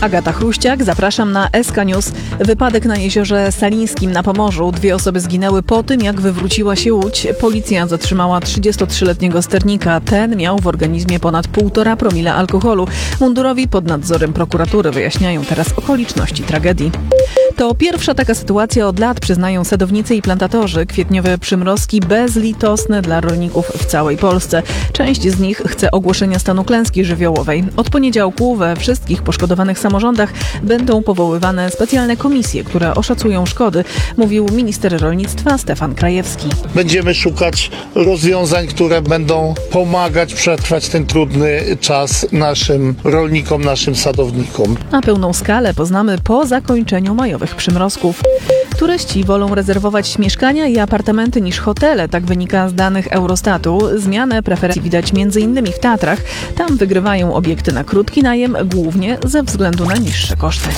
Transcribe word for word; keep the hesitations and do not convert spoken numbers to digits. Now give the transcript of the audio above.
Agata Chruściak, zapraszam na S K News. Wypadek na jeziorze Salińskim na Pomorzu. Dwie osoby zginęły po tym, jak wywróciła się łódź. Policja zatrzymała trzydziestotrzyletniego sternika. Ten miał w organizmie ponad półtora promila alkoholu. Mundurowi pod nadzorem prokuratury wyjaśniają teraz okoliczności tragedii. To pierwsza taka sytuacja od lat, przyznają sadownicy i plantatorzy. Kwietniowe przymrozki bezlitosne dla rolników w całej Polsce. Część z nich chce ogłoszenia stanu klęski żywiołowej. Od poniedziałku we wszystkich poszkodowanych samorządach będą powoływane specjalne komisje, które oszacują szkody, mówił minister rolnictwa Stefan Krajewski. Będziemy szukać rozwiązań, które będą pomagać przetrwać ten trudny czas naszym rolnikom, naszym sadownikom. Na pełną skalę poznamy po zakończeniu majowych przymrozków. Turyści wolą rezerwować mieszkania i apartamenty niż hotele, tak wynika z danych Eurostatu. Zmianę preferencji widać m.in. w Tatrach. Tam wygrywają obiekty na krótki najem, głównie ze względu na niższe koszty.